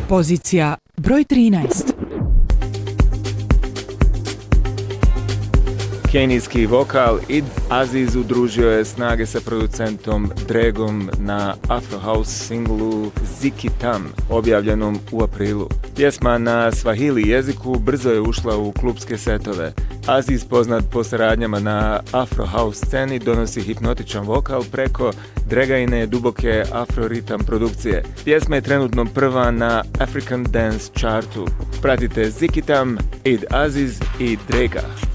Pozicija broj 13. Kenijski vokal Id Aziz udružio je snage sa producentom Dregom na Afro House singlu Ziki Tam, objavljenom u aprilu. Pjesma na Swahili jeziku brzo je ušla u klubske setove. Aziz, poznat po saradnjama na Afro House sceni, donosi hipnotičan vokal preko Dregaine duboke afro-ritam produkcije. Pjesma je trenutno prva na African Dance chartu. Pratite Ziki Tam, Id Aziz i Drega.